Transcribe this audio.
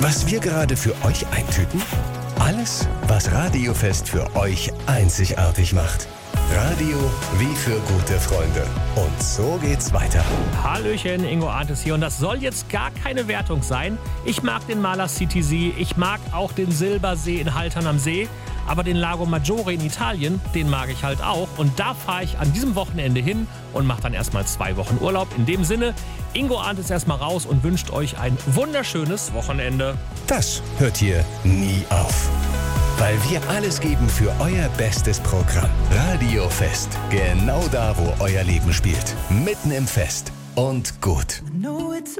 Was wir gerade für euch eintüten? Alles, was Radiofest für euch einzigartig macht. Radio wie für gute Freunde. Und so geht's weiter. Hallöchen, Ingo Arntes hier. Und das soll jetzt gar keine Wertung sein. Ich mag den Maler CTC, ich mag auch den Silbersee in Haltern am See. Aber den Lago Maggiore in Italien, den mag ich halt auch. Und da fahre ich an diesem Wochenende hin und mache dann erstmal 2 Wochen Urlaub. In dem Sinne, Ingo Arntes erstmal raus und wünscht euch ein wunderschönes Wochenende. Das hört hier nie auf. Weil wir alles geben für euer bestes Programm. Radiofest. Genau da, wo euer Leben spielt. Mitten im Fest. Und gut. I know it's